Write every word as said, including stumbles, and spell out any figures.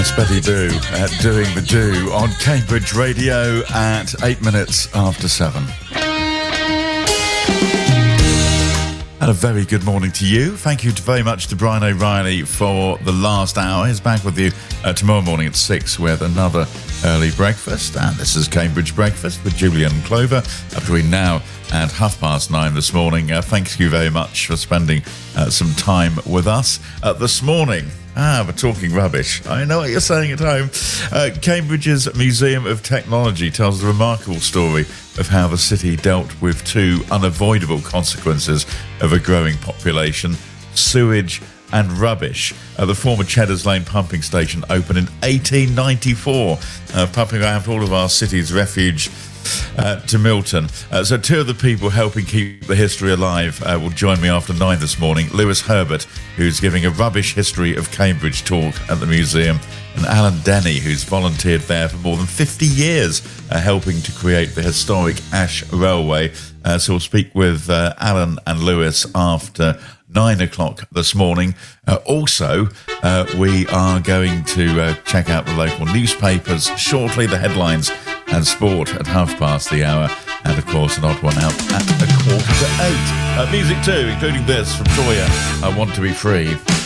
Betty Boo uh, doing the do on Cambridge Radio at eight minutes after seven. And a very good morning to you. Thank you very much to Brian O'Reilly for the last hour. He's back with you uh, tomorrow morning at six with another early breakfast. And this is Cambridge Breakfast with Julian and Clover uh, between now and half past nine this morning. Uh, thank you very much for spending uh, some time with us uh, this morning. Ah, we're talking rubbish. I know what you're saying at home. Uh, Cambridge's Museum of Technology tells the remarkable story of how the city dealt with two unavoidable consequences of a growing population: sewage and rubbish. Uh, the former Cheddar's Lane pumping station opened in eighteen ninety-four, uh, pumping out all of our city's refuge Uh, to Milton. Uh, so two of the people helping keep the history alive uh, will join me after nine this morning. Lewis Herbert, who's giving a rubbish history of Cambridge talk at the museum, and Alan Denny, who's volunteered there for more than fifty years, uh, helping to create the historic Ash Railway. Uh, so we'll speak with uh, Alan and Lewis after nine o'clock this morning. Uh, also, uh, we are going to uh, check out the local newspapers shortly, the headlines and sport at half past the hour, and of course an odd one out at a quarter to eight. Uh, music too, including this from Toya, I Want to Be Free.